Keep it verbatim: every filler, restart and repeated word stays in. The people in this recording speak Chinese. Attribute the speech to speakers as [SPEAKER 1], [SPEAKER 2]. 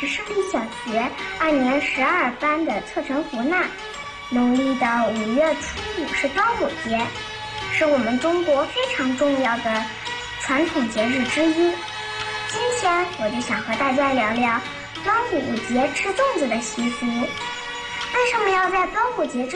[SPEAKER 1] 是胜利小学二年十二班的侧城胡娜。农历的五月初五是端午节，是我们中国非常重要的传统节日之一。今天我就想和大家聊聊端午节吃粽子的习俗。为什么要在端午节